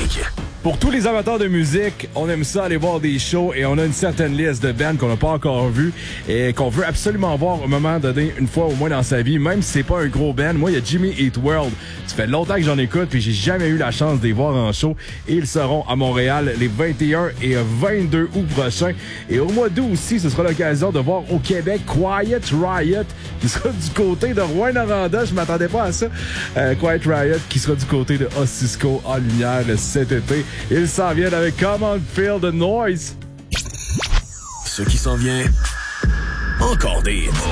Classique. Pour tous les amateurs de musique, on aime ça aller voir des shows et on a une certaine liste de bands qu'on n'a pas encore vues et qu'on veut absolument voir au moment donné, une fois au moins dans sa vie, même si c'est pas un gros band. Moi, il y a Jimmy Eat World. Ça fait longtemps que j'en écoute puis j'ai jamais eu la chance de les voir en show. Et ils seront à Montréal les 21 et 22 août prochains. Et au mois d'août aussi, ce sera l'occasion de voir au Québec Quiet Riot qui sera du côté de Rouyn-Noranda. Je m'attendais pas à ça. Quiet Riot qui sera du côté de Osisco en lumière cet été. Ils s'en viennent avec Come On Feel the Noise. Ce qui s'en vient, encore des hits.